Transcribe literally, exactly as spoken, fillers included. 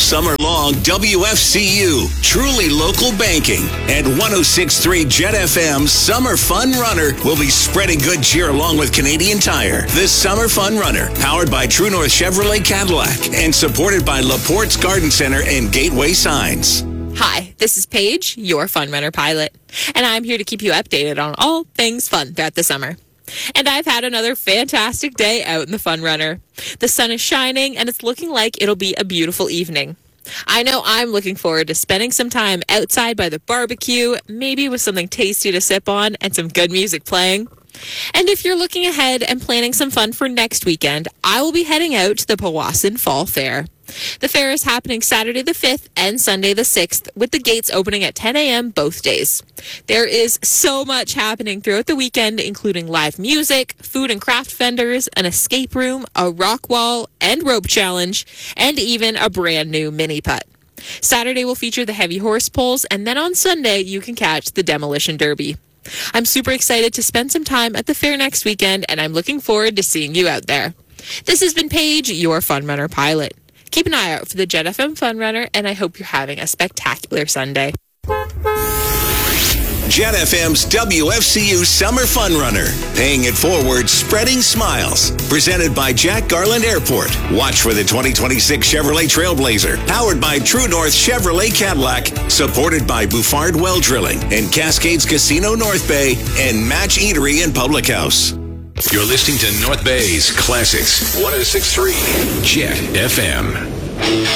summer long, W F C U, truly local banking, and one oh six point three Jet F M's Summer Fun Runner will be spreading good cheer along with Canadian Tire. This Summer Fun Runner, powered by True North Chevrolet Cadillac and supported by LaPorte's Garden Center and Gateway Signs. Hi, this is Paige, your Fun Runner pilot, and I'm here to keep you updated on all things fun throughout the summer. And I've had another fantastic day out in the Fun Runner. The sun is shining, and it's looking like it'll be a beautiful evening. I know I'm looking forward to spending some time outside by the barbecue, maybe with something tasty to sip on and some good music playing. And if you're looking ahead and planning some fun for next weekend, I will be heading out to the Powassan Fall Fair. The fair is happening Saturday the fifth and Sunday the sixth, with the gates opening at ten a.m. both days. There is so much happening throughout the weekend, including live music, food and craft vendors, an escape room, a rock wall and rope challenge, and even a brand new mini putt. Saturday will feature the heavy horse pulls, and then on Sunday you can catch the demolition derby. I'm super excited to spend some time at the fair next weekend, and I'm looking forward to seeing you out there. This has been Paige, your Fun Runner pilot. Keep an eye out for the Jet F M Fun Runner, and I hope you're having a spectacular Sunday. Jet F M's W F C U Summer Fun Runner, paying it forward, spreading smiles. Presented by Jack Garland Airport. Watch for the twenty twenty-six Chevrolet Trailblazer, powered by True North Chevrolet Cadillac, supported by Bouffard Well Drilling and Cascades Casino North Bay and Match Eatery and Public House. You're listening to North Bay's Classics one oh six point three Jet F M.